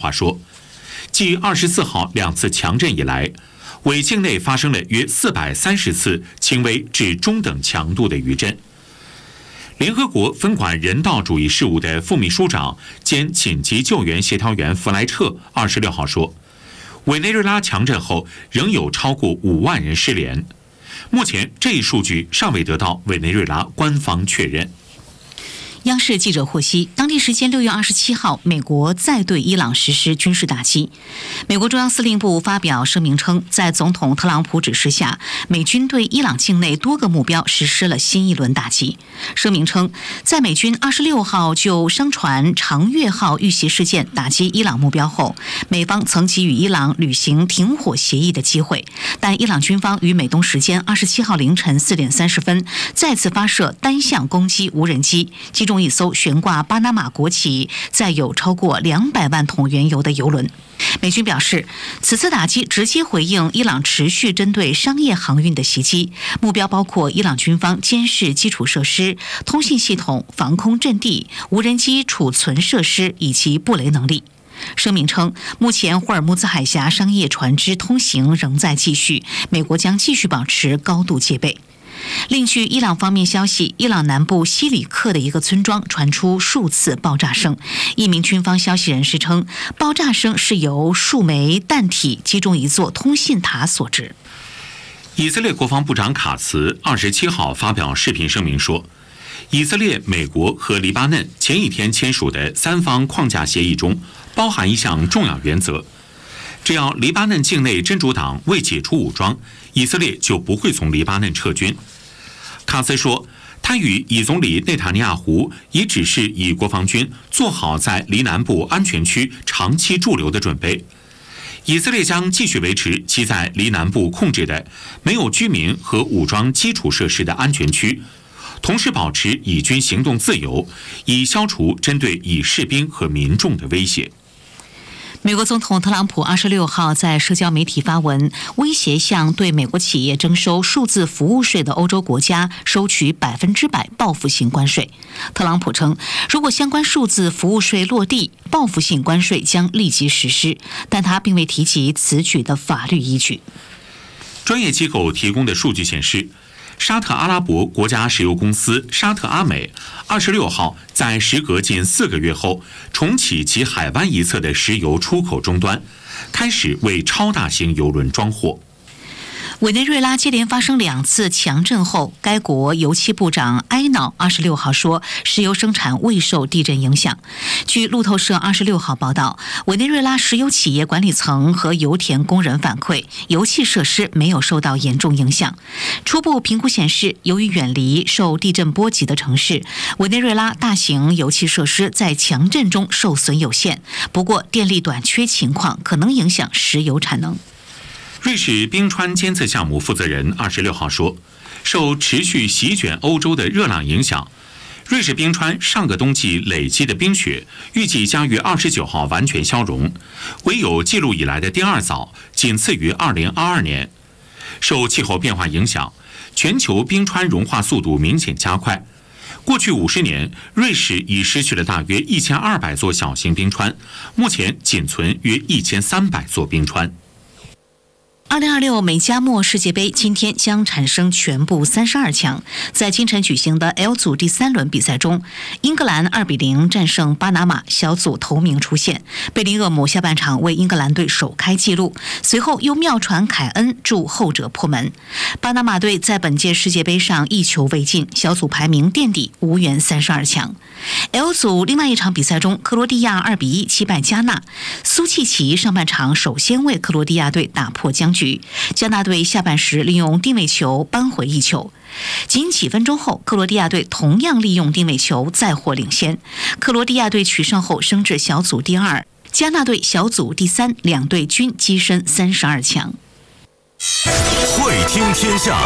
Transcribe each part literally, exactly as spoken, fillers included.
话说，继二十四号两次强震以来，委境内发生了约四百三十次轻微至中等强度的余震。联合国分管人道主义事务的副秘书长兼紧急救援协调员弗莱彻二十六号说，委内瑞拉强震后仍有超过五万人失联，目前这一数据尚未得到委内瑞拉官方确认。 央视记者获悉，当地时间六月二十七号，美国再对伊朗实施军事打击。美国中央司令部发表声明称，在总统特朗普指示下，美军对伊朗境内多个目标实施了新一轮打击。声明称，在美军二十六号就商船长月号遇袭事件打击伊朗目标后，美方曾给予伊朗履行停火协议的机会，但伊朗军方于美东时间二十七号凌晨四点三十分再次发射单向攻击无人机，击中一艘悬挂巴拿马国旗、载有超过两百万桶原油的油轮。美军表示，此次打击直接回应伊朗持续针对商业航运的袭击，目标包括伊朗军方监视基础设施、通信系统、防空阵地、无人机储存设施以及布雷能力。声明称，目前霍尔木兹海峡商业船只通行仍在继续，美国将继续保持高度戒备。另据伊朗方面消息，伊朗南部西里克的一个村庄传出数次爆炸声。一名军方消息人士称，爆炸声是由数枚弹体击中一座通信塔所致。 以色列国防部长卡茨二十七号发表视频声明说，以色列、美国和黎巴嫩前一天签署的三方框架协议中包含一项重要原则，只要黎巴嫩境内真主党未解除武装，以色列就不会从黎巴嫩撤军。卡茨说，他与以总理内塔尼亚胡已指示以国防军做好在黎南部安全区长期驻留的准备。以色列将继续维持其在黎南部控制的没有居民和武装基础设施的安全区，同时保持以军行动自由，以消除针对以士兵和民众的威胁。 美国总统特朗普二十六号在社交媒体发文，威胁向对美国企业征收数字服务税的欧洲国家收取百分之百报复性关税。特朗普称，如果相关数字服务税落地，报复性关税将立即实施，但他并未提及此举的法律依据。 专业机构提供的数据显示，沙特阿拉伯国家石油公司沙特阿美二十六号在时隔近四个月后重启其海湾一侧的石油出口终端，开始为超大型油轮装货。 委内瑞拉接连发生两次强震后，该国油气部长埃瑙二十六号说，石油生产未受地震影响。据路透社二十六号报道，委内瑞拉石油企业管理层和油田工人反馈，油气设施没有受到严重影响。初步评估显示，由于远离受地震波及的城市，委内瑞拉大型油气设施在强震中受损有限。不过，电力短缺情况可能影响石油产能。 瑞士冰川监测项目负责人二十六号说，受持续席卷欧洲的热浪影响，瑞士冰川上个冬季累积的冰雪预计将于二十九号完全消融，为有记录以来的第二早，仅次于二零二二年。受气候变化影响，全球冰川融化速度明显加快。过去五十年，瑞士已失去了大约一千二百座小型冰川，目前仅存约一千三百座冰川。 二零二六美加墨世界杯今天将产生全部三十二强。在清晨举行的 L 组第三轮比赛中，英格兰二比零战胜巴拿马，小组头名出现。贝林厄姆下半场为英格兰队首开纪录，随后又妙传凯恩助后者破门。巴拿马队在本届世界杯上一球未进，小组排名垫底，无缘三十二强。L 组另外一场比赛中，克罗地亚二比一击败加纳，苏契奇上半场首先为克罗地亚队打破僵局，加纳队下半时利用定位球扳回一球。仅几分钟后，克罗地亚队同样利用定位球再获领先。克罗地亚队取胜后升至小组第二，加纳队小组第三，两队均跻身三十二强。 会听天下，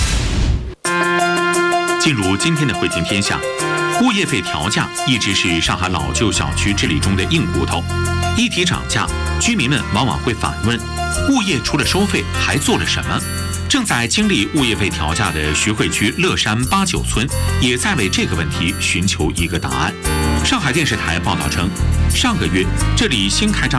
进入今天的会听天下。物业费调价一直是上海老旧小区治理中的硬骨头，一提涨价，居民们往往会反问：物业除了收费还做了什么？正在经历物业费调价的徐汇区乐山八九村，也在为这个问题寻求一个答案。上海电视台报道称，上个月这里新开张